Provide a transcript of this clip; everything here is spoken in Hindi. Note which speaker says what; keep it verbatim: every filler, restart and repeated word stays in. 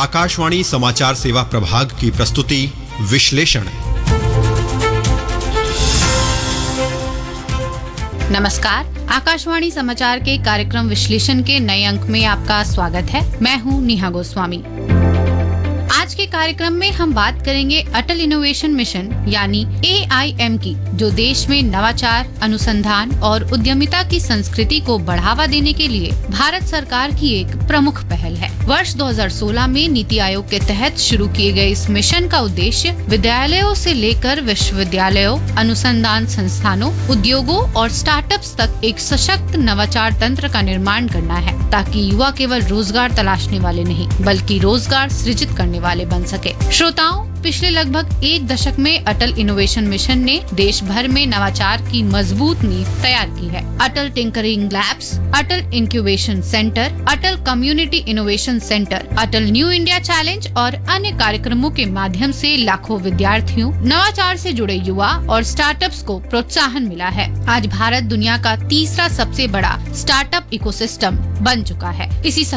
Speaker 1: आकाशवाणी समाचार सेवा प्रभाग की प्रस्तुति विश्लेषण।
Speaker 2: नमस्कार, आकाशवाणी समाचार के कार्यक्रम विश्लेषण के नए अंक में आपका स्वागत है। मैं हूं नेहा गोस्वामी। आज के कार्यक्रम में हम बात करेंगे अटल इनोवेशन मिशन यानी ए आई एम की, जो देश में नवाचार, अनुसंधान और उद्यमिता की संस्कृति को बढ़ावा देने के लिए भारत सरकार की एक प्रमुख पहल है। वर्ष दो हज़ार सोलह में नीति आयोग के तहत शुरू किए गए इस मिशन का उद्देश्य विद्यालयों से लेकर विश्वविद्यालयों, अनुसंधान संस्थानों, उद्योगों और स्टार्टअप्स तक एक सशक्त नवाचार तंत्र का निर्माण करना है, ताकि युवा केवल रोजगार तलाशने वाले नहीं बल्कि रोजगार सृजित करने वाले बन सके। श्रोताओं, पिछले लगभग एक दशक में अटल इनोवेशन मिशन ने देश भर में नवाचार की मजबूत नींव तैयार की है। अटल टिंकरिंग लैब्स, अटल इंक्यूबेशन सेंटर, अटल कम्युनिटी इनोवेशन सेंटर, अटल न्यू इंडिया चैलेंज और अन्य कार्यक्रमों के माध्यम से लाखों विद्यार्थियों, नवाचार से जुड़े युवा और स्टार्टअप्स को प्रोत्साहन मिला है। आज भारत दुनिया का तीसरा सबसे बड़ा स्टार्टअप इकोसिस्टम बन चुका है। इसी